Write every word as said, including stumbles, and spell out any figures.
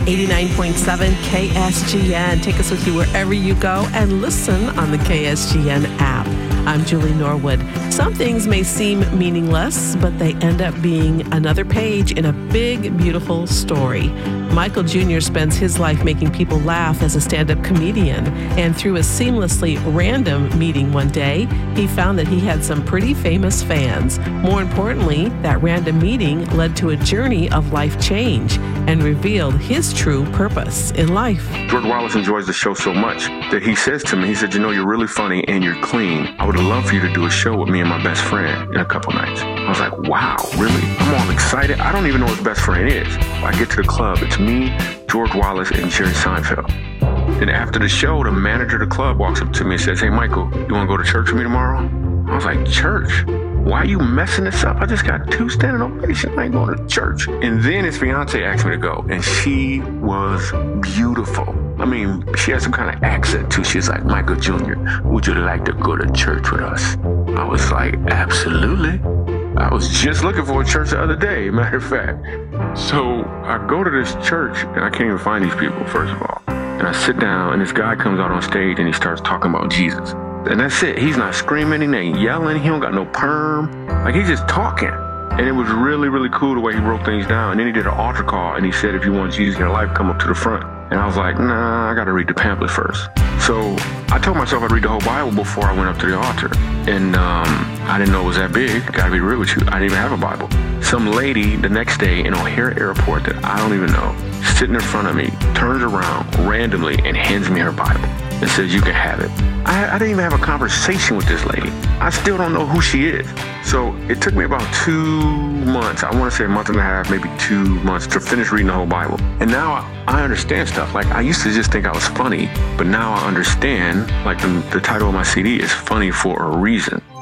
eighty-nine point seven K S G N. Take us with you wherever you go and listen on the K S G N app. I'm Julie Norwood. Some things may seem meaningless, but they end up being another page in a big, beautiful story. Michael Junior spends his life making people laugh as a stand-up comedian, and through a seamlessly random meeting one day, he found that he had some pretty famous fans. More importantly, that random meeting led to a journey of life change and revealed his true purpose in life. George Wallace enjoys the show so much that he says to me, he said, you know, you're really funny and you're clean. I would love for you to do a show with me and my best friend in a couple nights. I was like, wow, really? I'm all excited. I don't even know what his best friend is. I get to the club. It's me, George Wallace, and Jerry Seinfeld. Then after the show, the manager of the club walks up to me and says, hey, Michael, you want to go to church with me tomorrow? I was like, church? Why are you messing this up? I just got two standing ovations. I ain't going to church. And then his fiance asked me to go, and she was beautiful. I mean, she had some kind of accent too. She's like, Michael Junior, would you like to go to church with us? I was like, absolutely. I was just looking for a church the other day, matter of fact. So I go to this church, and I can't even find these people, first of all. And I sit down, and this guy comes out on stage, and he starts talking about Jesus. And that's it. He's not screaming, he ain't yelling, he don't got no perm. Like, he's just talking. And it was really, really cool the way he wrote things down. And then he did an altar call, and he said, if you want Jesus in your life, come up to the front. And I was like, nah, I got to read the pamphlet first. So I told myself I'd read the whole Bible before I went up to the altar. And um, I didn't know it was that big. Got to be real with you. I didn't even have a Bible. Some lady the next day in O'Hare Airport that I don't even know, sitting in front of me, turns around randomly and hands me her Bible and says, you can have it. I, I didn't even have a conversation with this lady. I still don't know who she is. So it took me about two months, I want to say a month and a half, maybe two months to finish reading the whole Bible. And now I, I understand stuff. Like, I used to just think I was funny, but now I understand, like the, the title of my C D is Funny for a Reason.